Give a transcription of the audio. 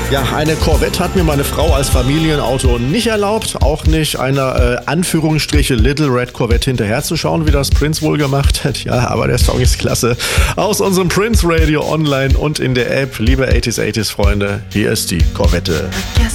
Ja, eine Corvette hat mir meine Frau als Familienauto nicht erlaubt, auch nicht einer Anführungsstriche Little Red Corvette hinterherzuschauen, wie das Prince wohl gemacht hat. Ja, aber der Song ist klasse. Aus unserem Prince Radio online und in der App. Liebe 80s Freunde, hier ist die Corvette. Yes.